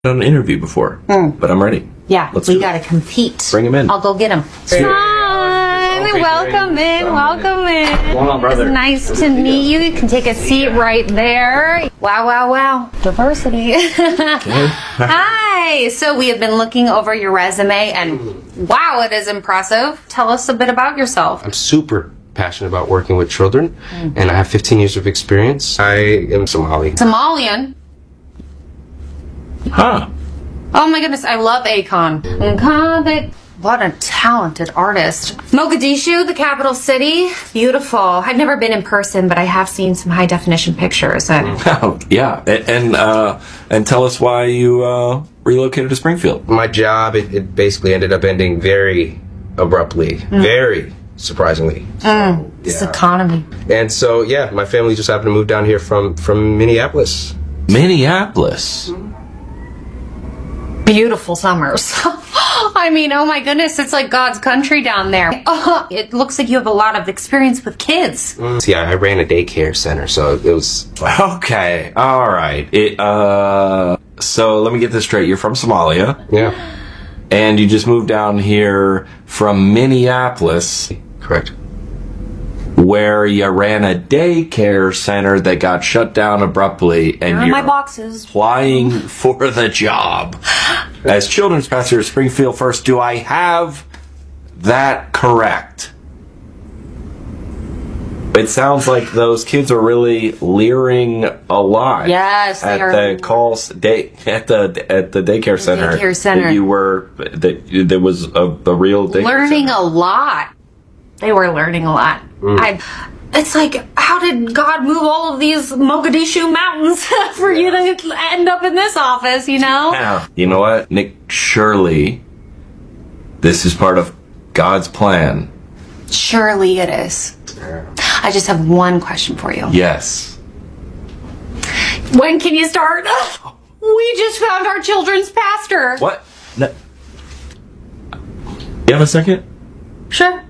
done an interview before, but I'm ready. Yeah, Let's we do it. gotta compete. Bring him in. I'll go get him. Hi, welcome in, welcome in. Come on, brother. It's nice to meet you. You can take a seat right there. Wow, wow, wow. Diversity. Hi. So we have been looking over your resume, and wow, it is impressive. Tell us a bit about yourself. I'm super passionate about working with children, and I have 15 years of experience. I am Somali. Somalian. Huh. Oh my goodness, I love Akon. What a talented artist. Mogadishu, the capital city. Beautiful. I've never been in person, but I have seen some high definition pictures. Yeah, and tell us why you relocated to Springfield. My job, it basically ended up ending very abruptly, very surprisingly. This economy. And so, yeah, my family just happened to move down here from Minneapolis. Minneapolis. Beautiful summers. I mean, oh my goodness, it's like God's country down there. It looks like you have a lot of experience with kids. Yeah, I ran a daycare center, so it was... Okay, all right. So let me get this straight. You're from Somalia. Yeah, And you just moved down here from Minneapolis, correct. where you ran a daycare center that got shut down abruptly, and Here are you're my boxes. applying for the job. As children's pastor at Springfield First, do I have that correct? It sounds like those kids are really leering a lot. Yes, they at are. the at the daycare center. Daycare center. That you were there was a real daycare Learning center. a lot. They were learning a lot. It's like, how did God move all of these Mogadishu mountains for you to end up in this office, you know? Now, you know what, Nick? Surely, this is part of God's plan. Surely it is. I just have one question for you. Yes. When can you start? We just found our children's pastor. What? No. You have a second? Sure.